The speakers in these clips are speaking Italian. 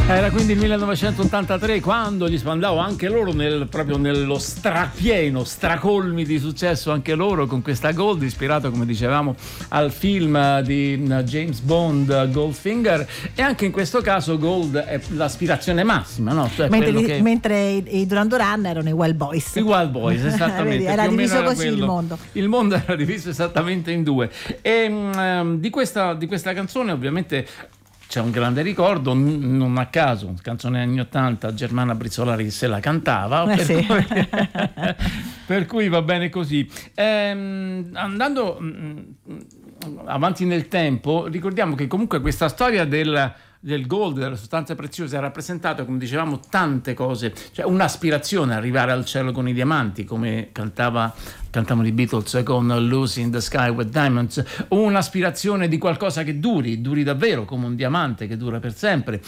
Era quindi il 1983 quando gli Spandau, anche loro proprio nello strapieno, stracolmi di successo anche loro con questa Gold, ispirato come dicevamo al film di James Bond Goldfinger, e anche in questo caso Gold è l'aspirazione massima, no? Cioè mentre i Duran Duran erano i Wild Boys. I Wild Boys, esattamente. Era diviso così il mondo. Il mondo era diviso esattamente in due. E di questa canzone ovviamente c'è un grande ricordo, non a caso, canzone anni 80, Germana Brizzolari se la cantava, per cui va bene così. Andando avanti nel tempo, ricordiamo che comunque questa storia del gold, delle sostanze preziose, ha rappresentato, come dicevamo, tante cose, cioè un'aspirazione a arrivare al cielo con i diamanti, come cantavano i Beatles con Lucy in the Sky with Diamonds, un'aspirazione di qualcosa che duri davvero come un diamante che dura per sempre,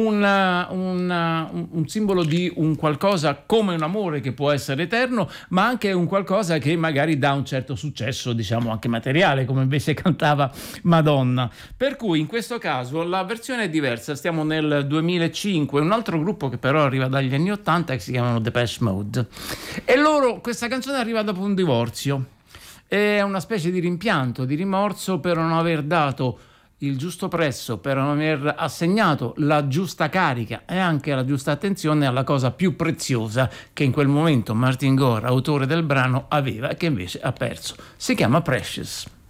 un simbolo di un qualcosa come un amore che può essere eterno, ma anche un qualcosa che magari dà un certo successo, diciamo anche materiale, come invece cantava Madonna. Per cui in questo caso la versione è diversa, stiamo nel 2005, un altro gruppo che però arriva dagli anni 80 che si chiamano Depeche Mode, e loro, questa canzone arriva dopo un divorzio. È una specie di rimpianto, di rimorso per non aver dato il giusto prezzo, per non aver assegnato la giusta carica e anche la giusta attenzione alla cosa più preziosa che in quel momento Martin Gore, autore del brano, aveva e che invece ha perso. Si chiama Precious.